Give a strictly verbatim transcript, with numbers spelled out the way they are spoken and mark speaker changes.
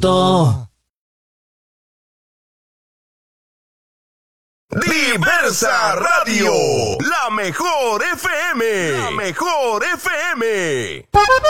Speaker 1: To.
Speaker 2: Diversa Radio, la mejor F M, la mejor F M.